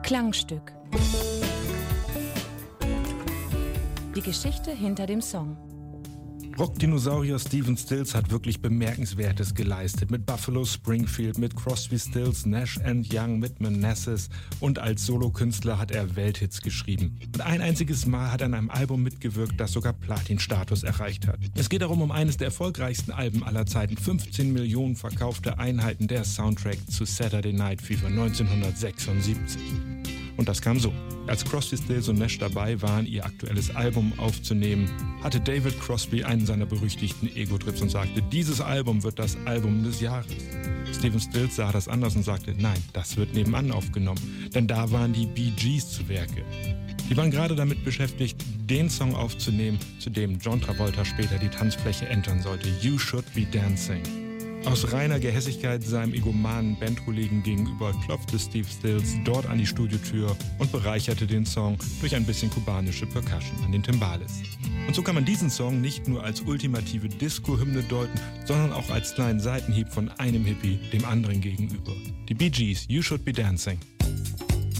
Klangstück. Die Geschichte hinter dem Song. Rockdinosaurier Stephen Stills hat wirklich Bemerkenswertes geleistet. Mit Buffalo Springfield, mit Crosby, Stills, Nash & Young, mit Manassas und als Solokünstler hat er Welthits geschrieben. Und ein einziges Mal hat er an einem Album mitgewirkt, das sogar Platin-Status erreicht hat. Es geht darum, um eines der erfolgreichsten Alben aller Zeiten. 15 Millionen verkaufte Einheiten, der Soundtrack zu Saturday Night Fever 1976. Und das kam so. Als Crosby, Stills und Nash dabei waren, ihr aktuelles Album aufzunehmen, hatte David Crosby einen seiner berüchtigten Ego-Trips und sagte, dieses Album wird das Album des Jahres. Stephen Stills sah das anders und sagte, nein, das wird nebenan aufgenommen, denn da waren die Bee Gees zu Werke. Die waren gerade damit beschäftigt, den Song aufzunehmen, zu dem John Travolta später die Tanzfläche entern sollte, You Should Be Dancing. Aus reiner Gehässigkeit seinem egomanen Bandkollegen gegenüber klopfte Steve Stills dort an die Studiotür und bereicherte den Song durch ein bisschen kubanische Percussion an den Timbales. Und so kann man diesen Song nicht nur als ultimative Disco-Hymne deuten, sondern auch als kleinen Seitenhieb von einem Hippie dem anderen gegenüber. Die Bee Gees, You Should Be Dancing.